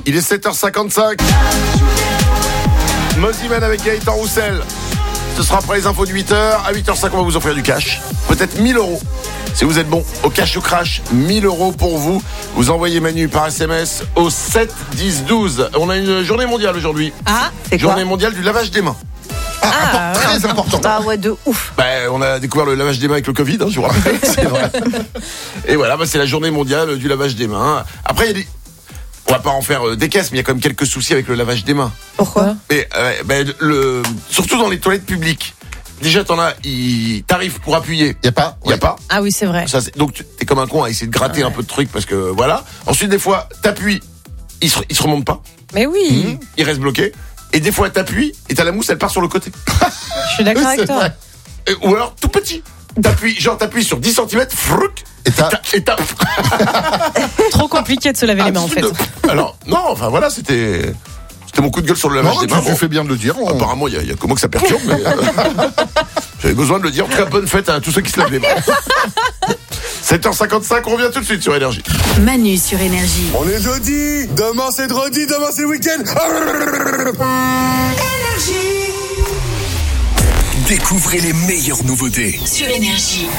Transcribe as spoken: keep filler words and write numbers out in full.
Il est sept heures cinquante-cinq. Moziman avec Gaëtan Roussel. Ce sera après les infos de huit heures. À huit heures cinq, on va vous offrir du cash. Peut-être mille euros. Si vous êtes bon, au cash ou crash, mille euros pour vous. Vous envoyez Manu par S M S au sept dix douze. On a une journée mondiale aujourd'hui. Ah, c'est quoi? Journée mondiale du lavage des mains. Ah, ah très ouais. important. Ah ouais, de ouf. Bah, on a découvert le lavage des mains avec le Covid, hein, je vous rappelle. C'est vrai. Et voilà, bah, c'est la journée mondiale du lavage des mains. Après, il y a des... On va pas en faire euh, des caisses, mais il y a quand même quelques soucis avec le lavage des mains. Pourquoi? Mais, euh, bah, le... Surtout dans les toilettes publiques. Déjà, t'en as, il t'arrive pour appuyer. Y a pas. Y a pas. Ah oui, c'est vrai. Ça, c'est... Donc, t'es comme un con à essayer de gratter Ouais. un peu de trucs parce que voilà. Ensuite, des fois, t'appuies, il se, il se remonte pas. Mais oui. Mmh. Il reste bloqué. Et des fois, t'appuies et t'as la mousse, elle part sur le côté. Je suis d'accord Oui, avec c'est toi. vrai. Et- ou alors, tout petit. T'appuies, genre, t'appuies sur dix centimètres, frouc, Et t'as. et t'as. Trop compliqué de se laver les mains en fait. Alors, non, enfin voilà, c'était. C'était mon coup de gueule sur le lavage Non, des tu, mains. tu Bon, fais bien de le dire. On- apparemment, il y, a- il y a que moi que ça perturbe, mais. euh, J'avais besoin de le dire. Très bonne fête à tous ceux qui se lavent les mains. sept heures cinquante-cinq, on revient tout de suite sur Énergie. Manu sur Énergie. On est jeudi, demain c'est dredi, demain c'est week-end. Énergie Découvrez les meilleures nouveautés. sur Énergie.